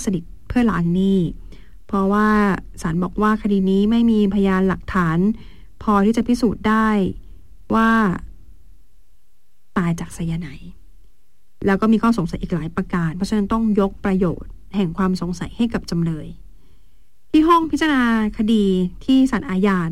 สนิทเพื่อล้างหนี้เพราะว่าศาลบอกว่าคดีนี้ไม่มีพยานหลักฐานพอที่จะพิสูจน์ได้ว่าตายจากไซยาไนด์แล้วก็มีข้อสงสัยอีกหลายประการเพราะฉะนั้นต้องยกประโยชน์แห่งความสงสัยให้กับจำเลยที่ห้องพิจารณาคดีที่ศาลอาญา